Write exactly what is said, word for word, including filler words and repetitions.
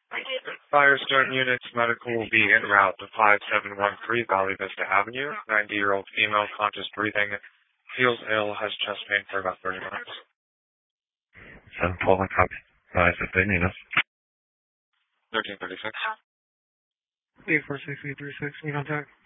Firestone Units Medical will be en route to five seven one three Valley Vista Avenue. ninety-year-old female, conscious breathing, feels ill, has chest pain for about thirty minutes. seven twelve, copy. Advise if they need us. thirteen thirty-six. eight four six eight three six, we contact.